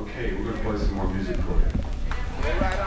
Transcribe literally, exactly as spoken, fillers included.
okay, we're gonna play some more music for you.